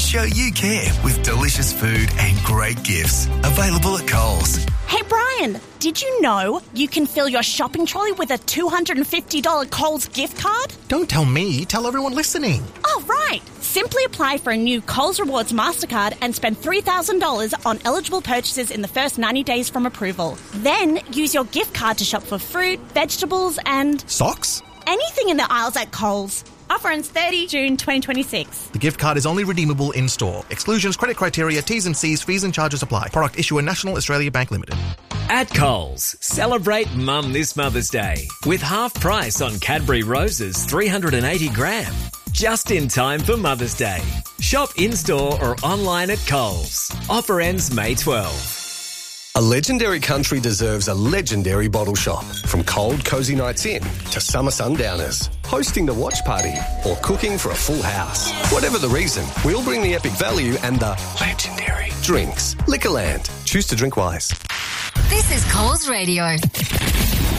show you care with delicious food and great gifts. Available at Coles. Hey, Brian, did you know you can fill your shopping trolley with a $250 Coles gift card? Don't tell me, tell everyone listening. Oh, right. Simply apply for a new Coles Rewards MasterCard and spend $3,000 on eligible purchases in the first 90 days from approval. Then use your gift card to shop for fruit, vegetables and... Socks? anything in the aisles at Coles. Offer ends 30 June 2026. The gift card is only redeemable in-store. Exclusions, credit criteria, T's and C's, fees and charges apply. Product issuer National Australia Bank Limited. At Coles, celebrate Mum this Mother's Day with half price on Cadbury Roses 380 gram. Just in time for Mother's Day. Shop in-store or online at Coles. Offer ends May 12. A legendary country deserves a legendary bottle shop. From cold, cosy nights in to summer sundowners, hosting the watch party or cooking for a full house. Whatever the reason, we'll bring the epic value and the legendary drinks. Liquorland. Choose to drink wise. This is Coles Radio.